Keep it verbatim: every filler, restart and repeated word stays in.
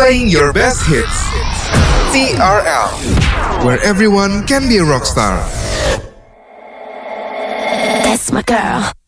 playing your best hits. T R L, where everyone can be a rock star. That's my girl.